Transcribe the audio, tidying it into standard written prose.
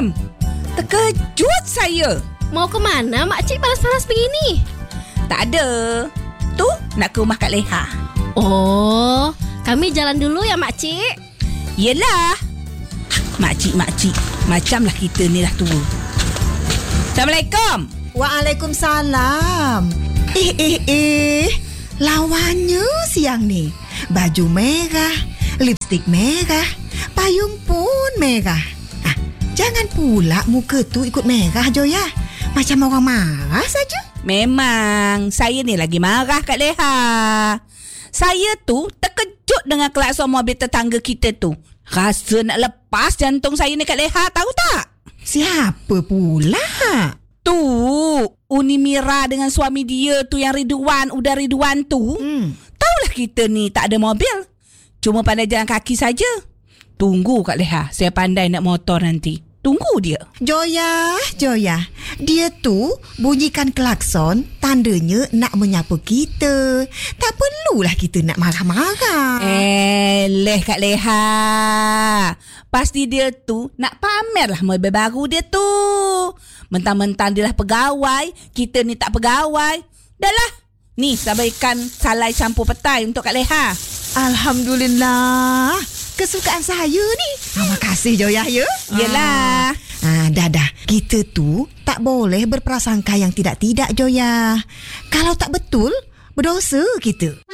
Em, terkejut saya. Mau ke mana makcik panas-panas begini? Tak ada. Tu nak ke rumah Kak Leha. Oh, kami jalan dulu ya makcik. Yelah. Makcik macamlah kita ni dah tua. Assalamualaikum. Waalaikumsalam. Lawannya siang ni. Baju merah, lipstik merah, payung pun merah. Jangan pula muka tu ikut merah, Joya. Macam orang marah saja. Memang saya ni lagi marah Kak Leha. Saya tu terkejut dengan klakson mobil tetangga kita tu. Rasa nak lepas jantung saya ni Kak Leha, tahu tak? Siapa pula? Tu Uni Mira dengan suami dia tu yang Uda Ridwan tu. Taulah kita ni tak ada mobil. Cuma pandai jalan kaki saja. Tunggu Kak Leha, saya pandai nak motor nanti. Tunggu dia. Joya. Dia tu bunyikan klakson, tandanya nak menyapa kita. Tak perlulah kita nak marah-marah. Kak Leha. Pasti dia tu nak pamer lah mobil baru dia tu. Mentang-mentang dia lah pegawai, kita ni tak pegawai. Dah lah. Ni sabaikan salai campur petai untuk Kak Leha. Alhamdulillah. Kesukaan saya ni. Terima kasih Joya ya. Yelah. Dah. Kita tu tak boleh berprasangka yang tidak-tidak Joya. Kalau tak betul, berdosa kita.